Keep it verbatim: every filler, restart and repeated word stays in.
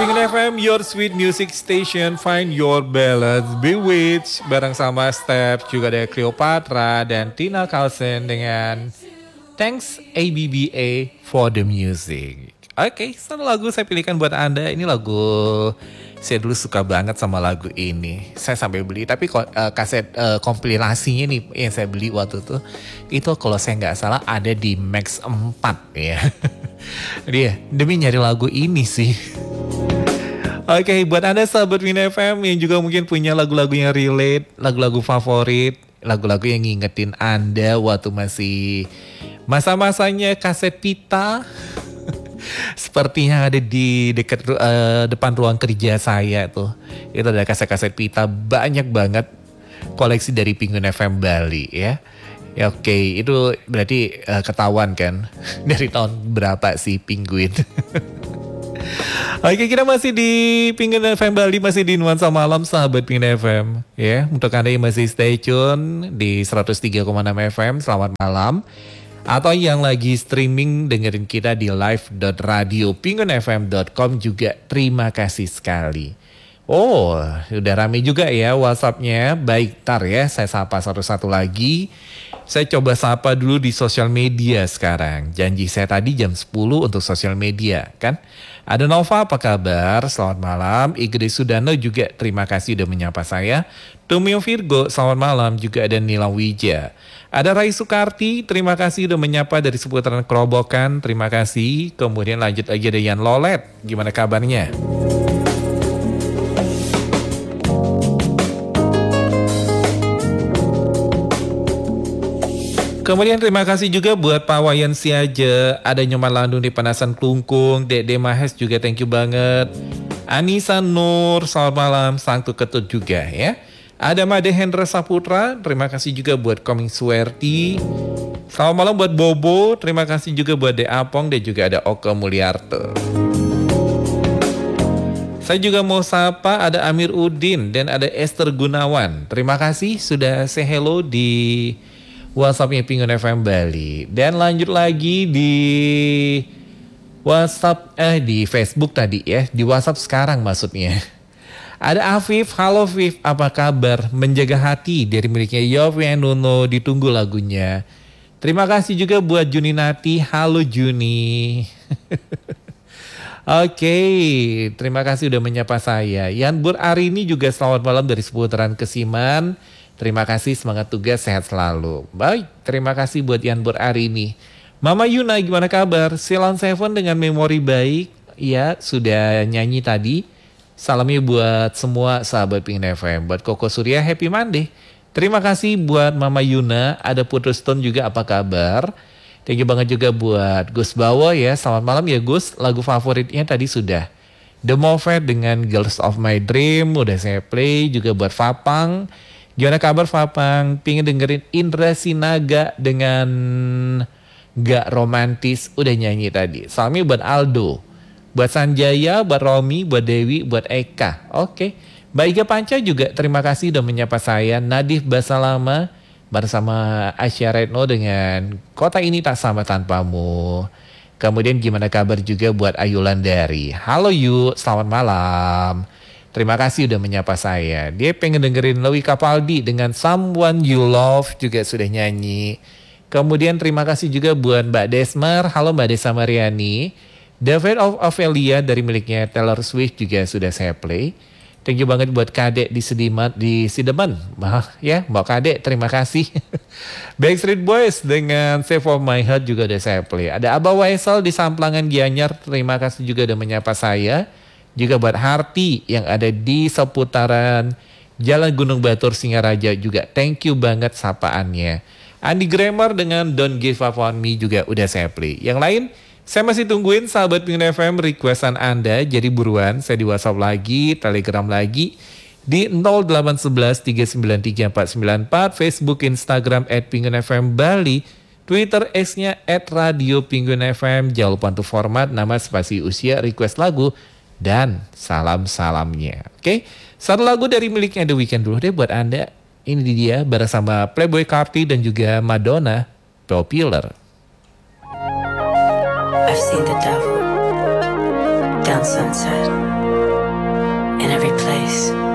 Pengen F M, your sweet music station, find your balance, Bewitched bareng sama Steps, juga ada Cleopatra dan Tina Carlson dengan Thanks A B B A for the music. Oke, okay, satu lagu saya pilihkan buat Anda. Ini lagu saya dulu suka banget sama lagu ini. Saya sampai beli, tapi uh, kaset uh, kompilasinya nih yang saya beli waktu itu, itu kalau saya nggak salah ada di Max empat ya. Dia demi nyari lagu ini sih. Oke, okay, buat Anda sahabat Win F M yang juga mungkin punya lagu-lagu yang relate, lagu-lagu favorit, lagu-lagu yang ngingetin Anda waktu masih masa-masanya kaset pita. Sepertinya ada di dekat uh, depan ruang kerja saya tuh. Itu ada kaset-kaset pita banyak banget, koleksi dari Penguin F M Bali ya. Ya oke, okay. Itu berarti uh, ketahuan kan dari tahun berapa sih Penguin. Oke, kita masih di Penguin F M Bali, masih di Nuansa Malam sahabat Penguin F M ya. Untuk Anda yang masih stay tune di seratus tiga koma enam F M, selamat malam. Atau yang lagi streaming dengerin kita di live dot radio penguin f m dot com juga terima kasih sekali. Oh, udah rame juga ya WhatsApp-nya. Baik, tar ya, saya sapa satu-satu lagi. Saya coba sapa dulu di sosial media sekarang. Janji saya tadi jam sepuluh untuk sosial media kan. Ada Nova, apa kabar? Selamat malam. Igede Sudano juga terima kasih udah menyapa saya. Tumio Virgo, selamat malam. Juga ada Nila Wija. Ada Rai Sukarti, terima kasih udah menyapa dari seputaran Kerobokan. Terima kasih. Kemudian lanjut lagi ada Yan Lolet. Gimana kabarnya? Kemudian terima kasih juga buat Pak Wayan Siaja, ada Nyoman Landung di Panasan Klungkung, Dede Mahes juga thank you banget. Anissa Nur, selamat malam, Sangtu Ketut juga ya. Ada Made Hendra Saputra, terima kasih juga buat Koming Suwerti. Selamat malam buat Bobo, terima kasih juga buat De Apong dan juga ada Oke Mulyarto. Saya juga mau sapa ada Amir Udin dan ada Esther Gunawan. Terima kasih sudah say hello di WhatsApp-nya Penguin F M Bali. Dan lanjut lagi di WhatsApp, eh di Facebook tadi ya. Di WhatsApp sekarang maksudnya. Ada Afif, halo Afif, apa kabar? Menjaga hati dari miliknya Yofi Nuno, ditunggu lagunya. Terima kasih juga buat Juni Nati, halo Juni. Oke, okay, terima kasih udah menyapa saya. Yan Bur Arini juga selamat malam dari seputaran Kesiman. Terima kasih, semangat tugas, sehat selalu. Baik, terima kasih buat Yan Bur Arini. Mama Yuna gimana kabar? Silon Seven dengan memori baik. Ya, sudah nyanyi tadi. Salamnya buat semua sahabat Penguin F M. Buat Koko Surya, happy Monday. Terima kasih buat Mama Yuna. Ada Putri Stone juga, apa kabar? Thank you banget juga buat Gus Bawo ya. Selamat malam ya Gus. Lagu favoritnya tadi sudah. The Movet dengan Girls of My Dream. Udah saya play juga buat Fapang. Gimana kabar Fapang? Pingin dengerin Indra Sinaga dengan Gak Romantis. Udah nyanyi tadi. Salamnya buat Aldo. Buat Sanjaya, buat Romi, buat Dewi, buat Eka. Oke. Okay. Mbak Iga Panca juga terima kasih udah menyapa saya. Nadif Basalama bersama Asya Retno dengan Kota Ini Tak Sama Tanpamu. Kemudian gimana kabar juga buat Ayu Landari. Halo Yu, selamat malam. Terima kasih udah menyapa saya. Dia pengen dengerin Louis Capaldi dengan Someone You Love juga sudah nyanyi. Kemudian terima kasih juga buat Mbak Desmar. Halo Mbak Desa Mariani. David of Ophelia dari miliknya Taylor Swift juga sudah saya play. Thank you banget buat Kadek di Sediman, di Sideman. Bah, ya, Mbak Kadek, terima kasih. Backstreet Boys dengan Save of My Heart juga udah saya play. Ada Abah Waisal di Samplangan Gianyar, terima kasih juga udah menyapa saya. Juga buat Harti yang ada di seputaran Jalan Gunung Batur Singaraja juga. Thank you banget sapaannya. Andi Grammar dengan Don't Give Up On Me juga udah saya play. Yang lain, saya masih tungguin sahabat Penguin F M requestan Anda. Jadi buruan, saya di WhatsApp lagi, Telegram lagi. Di nol delapan satu satu tiga sembilan tiga empat sembilan empat. Facebook, Instagram at Penguin F M Bali. Twitter X-nya at Radio Penguin F M. Jangan lupa untuk format, nama, spasi, usia, request lagu, dan salam-salamnya. Oke, satu lagu dari miliknya The Weeknd dulu deh buat Anda. Ini dia bersama Playboy Carti dan juga Madonna, Popular. I've seen the devil down sunset. Peace.